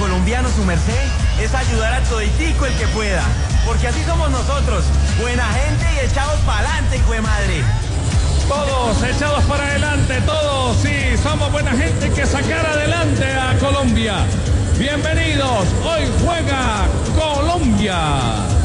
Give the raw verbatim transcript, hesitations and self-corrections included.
colombiano, su merced, es ayudar a toditico el que pueda. Porque así somos nosotros, buena gente y echados pa'lante, hijo de madre. Todos echados para adelante, todos, sí, somos buena gente que sacar adelante a Colombia. Bienvenidos, hoy juega Colombia.